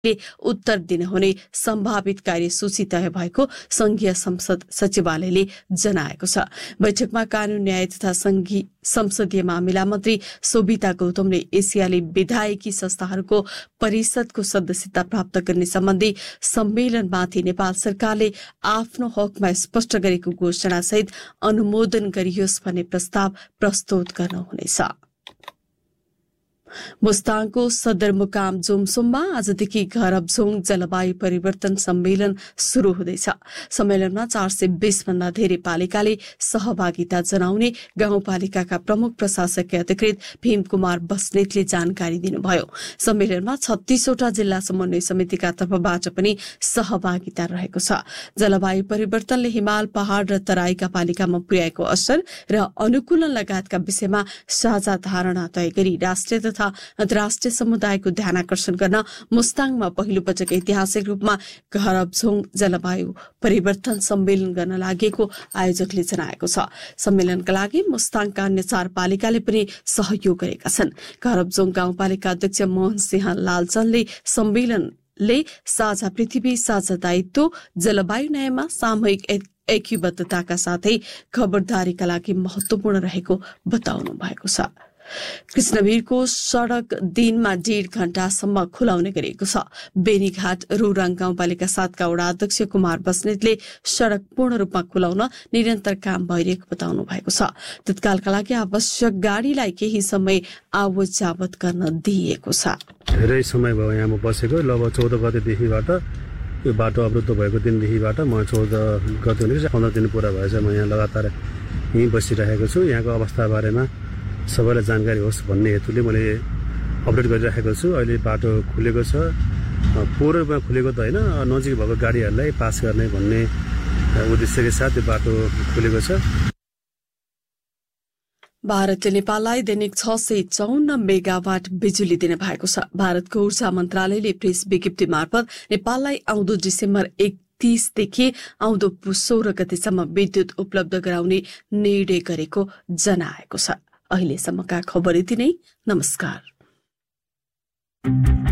उत्तर दिने हुने सम्भावित कार्यसूची तय भएको संघीय संसद सचिवालयले जनाएको छ। बैठकमा कानून न्याय तथा संसदीय मामिला मन्त्री शोभिता गौतमले एसियाली विधायकी संस्थाहरूको परिषदको सदस्यता प्राप्त गर्ने सम्बन्धी सम्मेलनमाथि नेपाल सरकारले आफ्नो हकमा स्पष्ट गरेको घोषणासहित अनुमोदन गरियोस् भन्ने प्रस्ताव प्रस्तुत गर्नुहुनेछ। मुस्ताङको सदरमुकाम जोमसोममा आजदेखि घरबझोङ जलवायु परिवर्तन सम्मेलन शुरू हुँदैछ। सम्मेलनमा 420 भन्दा धेरै पालिकाले सहभागिता जनाउने गाउँपालिकाका प्रमुख प्रशासकीय अधिकृत भीम कुमार बस्नेतले जानकारी दिनुभयो। सम्मेलनमा 36वटा जिल्ला समन्वय समितिका तर्फबाट पनि सहभागिता रहेको छ। जलवायु परिवर्तनले हिमाल, पहाड़ र तराईका पालिकामा पुर्याएको असर र अनुकूलन लगायतका विषयमा साझा धारणा तय गरी राष्ट्रिय तथा अन्तर्राष्ट्रिय समुदायको ध्यानाकर्षण गर्न मुस्ताङमा पहिलो पटक ऐतिहासिक रूपमा घरबझोङ जलवायु परिवर्तन सम्मेलन गर्न लागेको आयोजकले जनाएको छ। सम्मेलनका लागि मुस्ताङका अन्य 4 पालिकाले पनि सहयोग गरेका छन्। घरबझोङ गाउँपालिका अध्यक्ष मोहन सिंह लालचनले सम्मेलनले साझा पृथ्वी, साझा दायित्व, जलवायु न्यायमा सामूहिक ऐक्यबद्धताका साथै खबरदारीका लागि महत्वपूर्ण रहेको बताउनु भएको छ। कृष्णवीरको सड़क दिनमा 1.5 घण्टासम्म खुलाउने गरिएको छ। बेनीघाट रुराङ गाउँपालिका 7 का वडा अध्यक्ष कुमार बस्नेतले सड़क पूर्ण रूपमा खुलाउन निरन्तर काम भइरहेको बताउनु भएको छ। तत्कालका लागि आवश्यक गाड़ीलाई केही समय आवत जावत गर्न दिइएको छ। धेरै समय भयो यहाँ म बसेको। लगभग 14 गतेदेखिबाट यो बाटो अवरुद्ध भएको दिनदेखिबाट म 14 गते 15 दिन पूरा भएछ म यहाँ लगातार यहीँ बसिरहेको छु। यहाँको अवस्था बारेमा सबैलाई जानकारी होस् भन्ने हेतुले मैले अपडेट गरिराखेको छु। अहिले बाटो खुलेको छ, पूर्ण रूपमा खुलेको त होइन, नजिक भएको गाडीहरूलाई पास गर्ने भन्ने उद्देश्यका साथ यो बाटो खुलेको छ। भारतले नेपाललाई दैनिक 654 मेगावाट बिजुली दिने भएको छ। भारतको ऊर्जा मन्त्रालयले प्रेस विज्ञप्ति मार्फत नेपाललाई आउँदो डिसेम्बर 31 देखि आउँदो 16 गतेसम्म विद्युत उपलब्ध गराउने निर्णय गरेको जनाएको छ। अहिलेसम्मका खबर यति नै। नमस्कार।